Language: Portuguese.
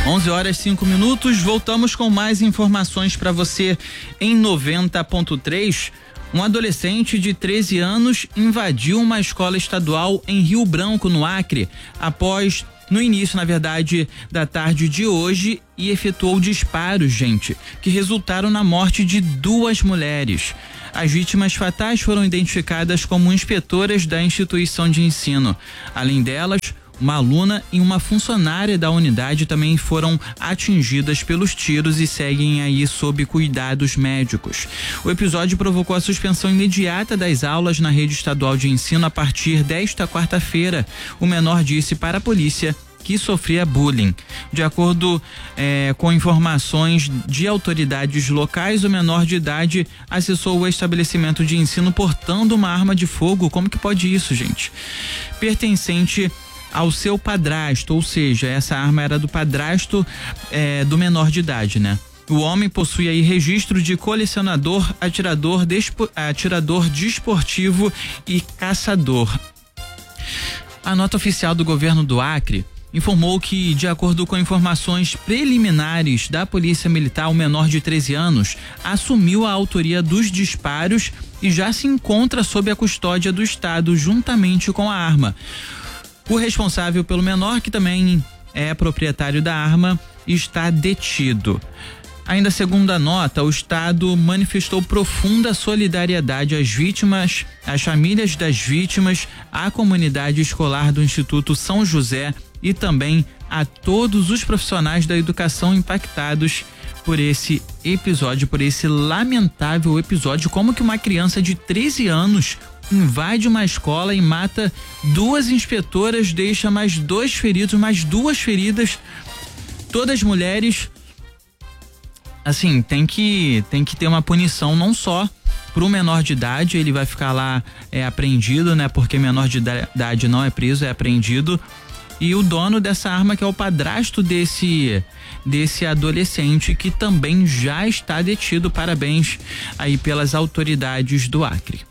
11h05, voltamos com mais informações para você em 90.3. Um adolescente de 13 anos invadiu uma escola estadual em Rio Branco, no Acre, no início, na verdade, da tarde de hoje, e efetuou disparos, que resultaram na morte de 2 mulheres. As vítimas fatais foram identificadas como inspetoras da instituição de ensino. Além delas, uma aluna e uma funcionária da unidade também foram atingidas pelos tiros e seguem aí sob cuidados médicos. O episódio provocou a suspensão imediata das aulas na rede estadual de ensino a partir desta quarta-feira. O menor disse para a polícia que sofria bullying. De acordo com informações de autoridades locais, o menor de idade acessou o estabelecimento de ensino portando uma arma de fogo. Como que pode isso, gente? Pertencente ao seu padrasto, ou seja, essa arma era do padrasto do menor de idade, né? O homem possui aí registro de colecionador, atirador desportivo e caçador. A nota oficial do governo do Acre informou que, de acordo com informações preliminares da Polícia Militar, o menor de 13 anos assumiu a autoria dos disparos e já se encontra sob a custódia do Estado juntamente com a arma. O responsável pelo menor, que também é proprietário da arma, está detido. Ainda segundo a nota, o Estado manifestou profunda solidariedade às vítimas, às famílias das vítimas, à comunidade escolar do Instituto São José e também a todos os profissionais da educação impactados por esse episódio, por esse lamentável episódio. Como que uma criança de 13 anos invade uma escola e mata 2 inspetoras, deixa mais 2 feridos, mais 2 feridas, todas mulheres. Assim, tem que ter uma punição não só pro menor de idade, ele vai ficar lá apreendido, né? Porque menor de idade não é preso, é apreendido. E o dono dessa arma, que é o padrasto desse adolescente, que também já está detido. Parabéns aí pelas autoridades do Acre.